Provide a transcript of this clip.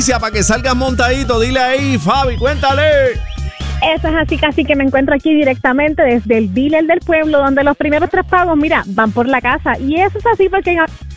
para que salgas montadito. Dile ahí, Fabi, cuéntale. Eso es así, casi que me encuentro aquí directamente desde el dealer del pueblo, donde los primeros 3 pagos, mira, van por la casa. Y eso es así porque en